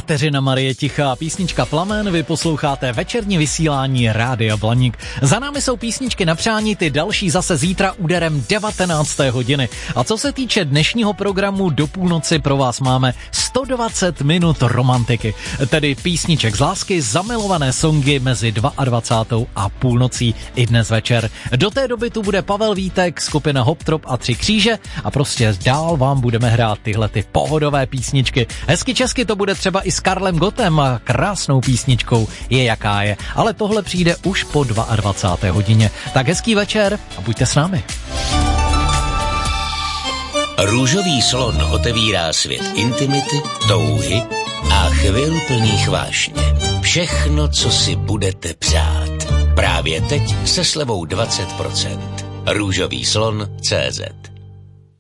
Kateřina Marie Tichá, písnička Plamen, vy posloucháte večerní vysílání Rádia Blaník. Za námi jsou písničky na přání, ty další zase zítra úderem 19. hodiny. A co se týče dnešního programu, do půlnoci pro vás máme 120 minut romantiky, tedy písniček z lásky, zamilované songy mezi 22. a půlnocí i dnes večer. Do té doby tu bude Pavel Vítek, skupina Hop Trop a 3 kříže a prostě dál vám budeme hrát tyhle ty pohodové písničky. Hezky česky to bude třeba i s Karlem Gottem a krásnou písničkou Je jaká je, ale tohle přijde už po 22. hodině. Tak hezký večer a buďte s námi. Růžový slon otevírá svět intimity, touhy a chvil plných vášně. Všechno, co si budete přát. Právě teď se slevou 20%. Růžový slon CZ